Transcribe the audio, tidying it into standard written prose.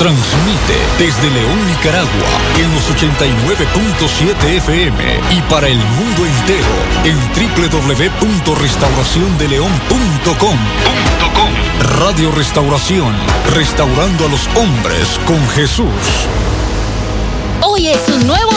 Transmite desde León, Nicaragua, en los 89.7 FM y para el mundo entero en www.restauraciondeleon.com. Radio Restauración, restaurando a los hombres con Jesús. Hoy es un nuevo